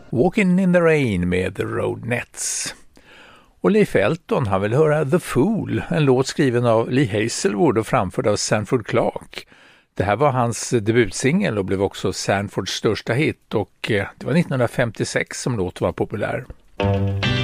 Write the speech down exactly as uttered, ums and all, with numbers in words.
Walking in the Rain med The Roadnets. Och Leif Elton, han vill höra The Fool, en låt skriven av Lee Hazelwood och framförd av Sanford Clark. Det här var hans debutsingel och blev också Sanfords största hit, och det var nittonhundrafemtiosex som låten var populär.